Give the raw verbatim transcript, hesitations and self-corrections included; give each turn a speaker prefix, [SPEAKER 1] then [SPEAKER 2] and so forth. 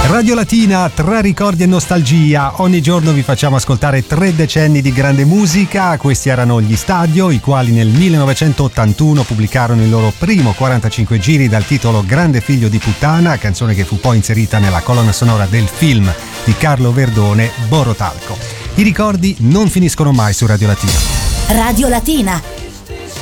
[SPEAKER 1] Radio Latina, tra ricordi e nostalgia. Ogni giorno vi facciamo ascoltare tre decenni di grande musica. Questi erano gli Stadio, i quali nel millenovecentottantuno pubblicarono il loro primo quarantacinque giri dal titolo Grande figlio di puttana, canzone che fu poi inserita nella colonna sonora del film di Carlo Verdone, Borotalco. I ricordi non finiscono mai su Radio Latina.
[SPEAKER 2] Radio Latina,